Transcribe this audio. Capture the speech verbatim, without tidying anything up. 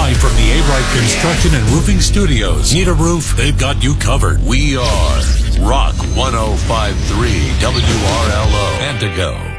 Live from the A-Rite Construction and Roofing Studios. Need a roof? They've got you covered. We are Rock one oh five point three W R L O. Antigo.